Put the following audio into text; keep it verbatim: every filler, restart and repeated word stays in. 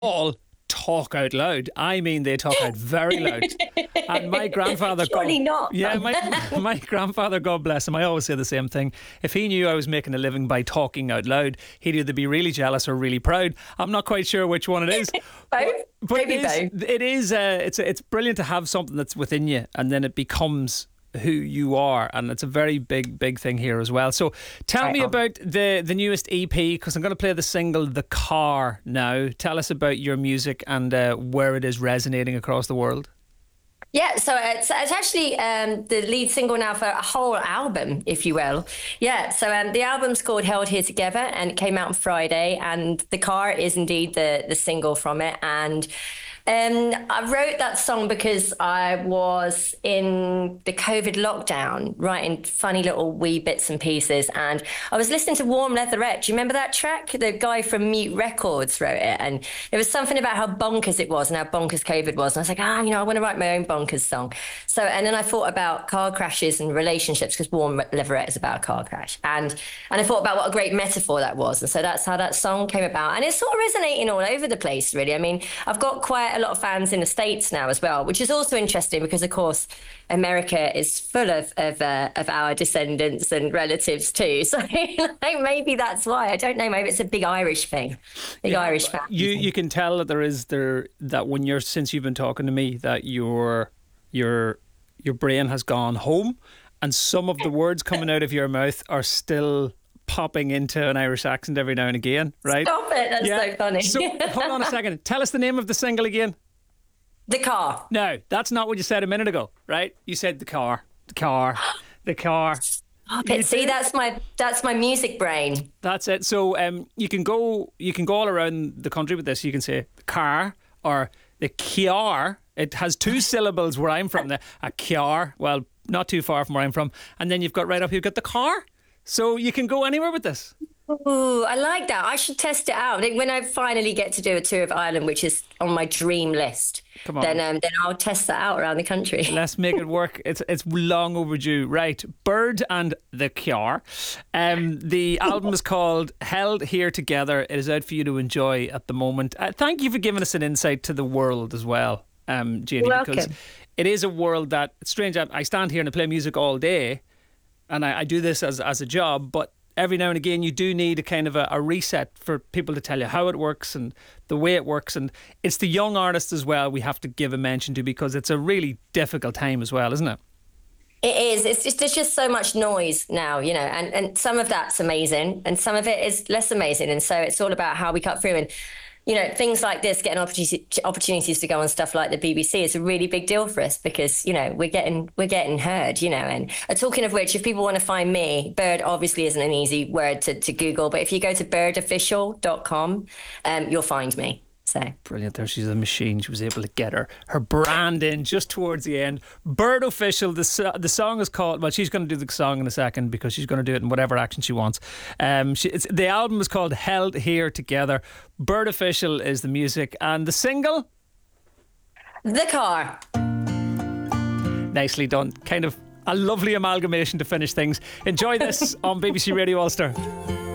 all talk out loud. I mean, they talk out very loud. And my grandfather, surely God, not. Yeah, my my grandfather, God bless him. I always say the same thing. If he knew I was making a living by talking out loud, he'd either be really jealous or really proud. I'm not quite sure which one it is. Both. But Maybe it is. both. It is. Uh, it's it's brilliant to have something that's within you, and then it becomes who you are, and it's a very big big thing here as well. So tell Right me on. about the the newest E P, because I'm going to play the single The Car now. Tell us about your music and uh, where it is resonating across the world. Yeah, so it's, it's actually um, the lead single now for a whole album, if you will. Yeah, so um, the album's called Held Here Together, and it came out on Friday, and The Car is indeed the, the single from it. And um, I wrote that song because I was in the COVID lockdown, writing funny little wee bits and pieces, and I was listening to Warm Leatherette. Do you remember that track? The guy from Mute Records wrote it, and it was something about how bonkers it was and how bonkers COVID was. And I was like, ah, you know, I want to write my own bonkers song. So, and then I thought about car crashes and relationships, because Warm Leatherette is about a car crash. And and I thought about what a great metaphor that was. And so that's how that song came about. And it's sort of resonating all over the place, really. I mean, I've got quite a lot of fans in the States now as well, which is also interesting because, of course, America is full of of, uh, of our descendants and relatives too. So like, maybe that's why. I don't know. Maybe it's a big Irish thing, big Yeah, Irish fan. You you can tell that there is there that when you're since you've been talking to me that your your your brain has gone home, and some of the words coming out of your mouth are still popping into an Irish accent every now and again, right? Stop it. That's so funny. So hold on a second. Tell us the name of the single again. The Car. No, that's not what you said a minute ago, right? You said the car, the car, the car. Stop it. See, that's my that's my music brain. That's it. So um, you can go you can go all around the country with this. You can say the car or the kiar. It has two syllables where I'm from. The a kiar. Well, not too far from where I'm from. And then you've got right up. You've got the car. So you can go anywhere with this. Ooh, I like that. I should test it out. I think when I finally get to do a tour of Ireland, which is on my dream list, Come on. then um, then I'll test that out around the country. Let's make it work. It's it's long overdue. Right. Bird and the Cure. Um, the album is called Held Here Together. It is out for you to enjoy at the moment. Uh, thank you for giving us an insight to the world as well, um, Janie, You're because welcome. it is a world that, it's strange, I I stand here and I play music all day, and I, I do this as, as a job, but every now and again you do need a kind of a, a reset for people to tell you how it works and the way it works. And it's the young artists as well we have to give a mention to, because it's a really difficult time as well, isn't it? It is. It's just, there's just so much noise now, you know, and, and some of that's amazing and some of it is less amazing. And so it's all about how we cut through. And, you know, things like this, getting opportunity, opportunities to go on stuff like the B B C is a really big deal for us because, you know, we're getting we're getting heard, you know. And uh, talking of which, if people want to find me, Bird obviously isn't an easy word to, to Google, but if you go to bird official dot com, um, you'll find me. So. Brilliant. There she's a machine. She was able to get her her brand in just towards the end. Bird Official. The, so- the song is called, well, she's going to do the song in a second because she's going to do it in whatever action she wants. Um, she, it's, the album is called Held Here Together. Bird Official is the music, and the single, The Car. nicely done. Kind of a lovely amalgamation to finish things. Enjoy this on B B C Radio Ulster.